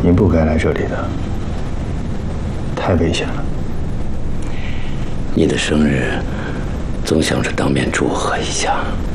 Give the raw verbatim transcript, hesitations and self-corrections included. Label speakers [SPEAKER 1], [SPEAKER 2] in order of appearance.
[SPEAKER 1] 你不该来这里的，太危险了。
[SPEAKER 2] 你的生日，总想着当面祝贺一下。